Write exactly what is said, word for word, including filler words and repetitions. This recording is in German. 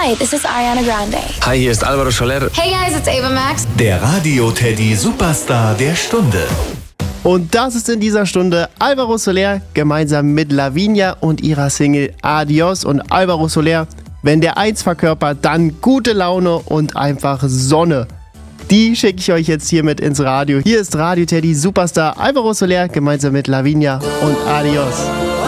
Hi, this is Ariana Grande. Hi, hier ist Alvaro Soler. Hey guys, it's Ava Max. Der Radio-Teddy Superstar der Stunde. Und das ist in dieser Stunde Alvaro Soler gemeinsam mit Lavinia und ihrer Single Adios. Und Alvaro Soler, wenn der eins verkörpert, dann gute Laune und einfach Sonne. Die schicke ich euch jetzt hier mit ins Radio. Hier ist Radio Teddy Superstar Alvaro Soler gemeinsam mit Lavinia und Adios.